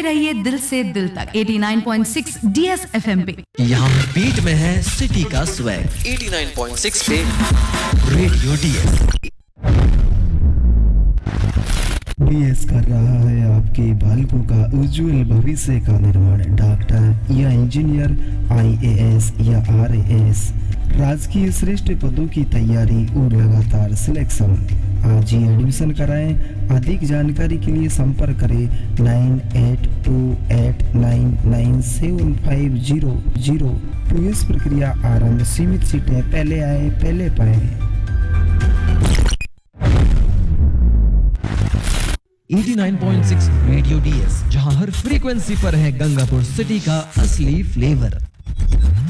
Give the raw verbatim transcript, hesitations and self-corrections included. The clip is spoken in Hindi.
सुनते रहिए दिल से दिल तक नवासी पॉइंट छह डीएस एफएम पे। यहाँ बीट में है सिटी का स्वैग नवासी पॉइंट छह पे रेडियो डीएस। डीएस कर रहा है आपके बालकों का उज्जवल भविष्य का निर्माण। डॉक्टर या इंजीनियर, आईएएस या आरएएस, राजकीय श्रेष्ठ पदों की तैयारी और लगातार सिलेक्शन। आज ही एडमिशन कराएं। अधिक जानकारी के लिए संपर्क करें nine eight to eight nine nine seven five zero zero. प्रवेश प्रक्रिया आरंभ। सीमित सीटें। पहले आए पहले पाए। नवासी पॉइंट छह रेडियो डीएस, जहां हर फ्रीक्वेंसी पर है गंगापुर सिटी का असली फ्लेवर।